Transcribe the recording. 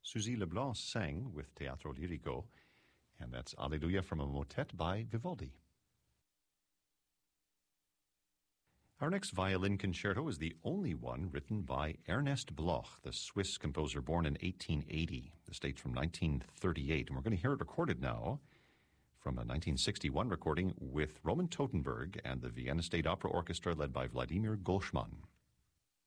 Suzy Leblanc sang with Teatro Lirico, and that's Alleluia from a motet by Vivaldi. Our next violin concerto is the only one written by Ernest Bloch, the Swiss composer born in 1880. This dates from 1938, and we're going to hear it recorded now from a 1961 recording with Roman Totenberg and the Vienna State Opera Orchestra led by Vladimir Golshman.